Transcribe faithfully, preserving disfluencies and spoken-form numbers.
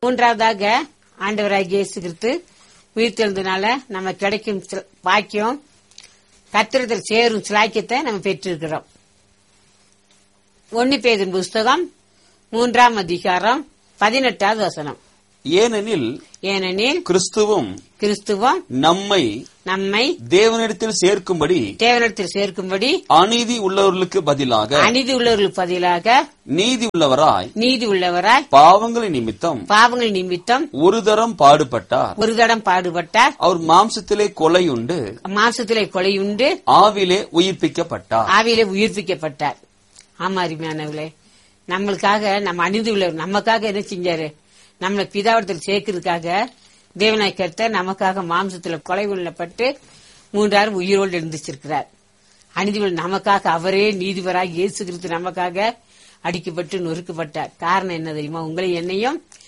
மூன்றாவதாக ஆண்டவராகிய இயேசு கிறிஸ்து உயிர்த்தெழுந்தனால நம்ம கிடைக்கும் பாக்கியம் கர்த்தரிடத்தில் சேரும் சிலாக்கியத்தை நம்ம பெற்றிருக்கிறோம். ஒன்னு பேதுரு புஸ்தகம் மூன்றாம் அதிகாரம் பதினெட்டாவது வசனம். ஏனெனில் ஏனெனில் கிறிஸ்துவும் கிறிஸ்துவும் நம்மை நம்மை தேவனிடத்தில் சேர்க்கும்படி தேவனிடத்தில் சேர்க்கும்படி அநீதி உள்ளவர்களுக்கு பதிலாக அநீதி உள்ளவர்களுக்கு பதிலாக நீதி உள்ளவராய் நீதி உள்ளவராய் பாவங்களின் நிமித்தம் பாவங்கள் நிமித்தம் ஒரு தரம் பாடுபட்டார். ஒரு தடம் பாடுபட்டார். அவர் மாம்சத்திலே கொலையுண்டு மாம்சத்திலே கொலையுண்டு ஆவிலே உயிர்ப்பிக்கப்பட்டார். ஆவியிலே உயிர்ப்பிக்கப்பட்டார். ஆமா, அருமையானவர்களே, நம்மளுக்காக நம்ம அநீதி உள்ளவர் நமக்காக என்ன செஞ்சாரு? நம்மளை பிதாவிடத்தில் சேர்க்கிறதுக்காக தேவனாய் கர்த்தர் நமக்காக மாம்சத்துல கொலை கொள்ளப்பட்டு மூன்றாயிரம் உயிரோடு எழுந்திருச்சிருக்கிறார். அநீதிகள் நமக்காக அவரே நீதிபராக இயேசு கிறிஸ்து நமக்காக அடிக்கப்பட்டு நொறுக்கப்பட்டார். காரணம் என்ன தெரியுமா? உங்களை என்னையும்